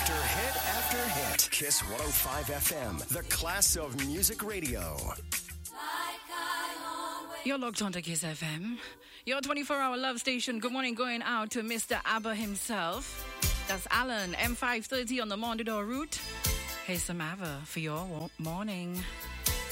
after hit after hit. Kiss 105 FM, the class of music radio. You're locked onto Kiss FM, your 24-hour love station. Good morning going out to Mr. ABBA himself. That's Alan, M530 on the Mondador route. Here's some ABBA for your morning.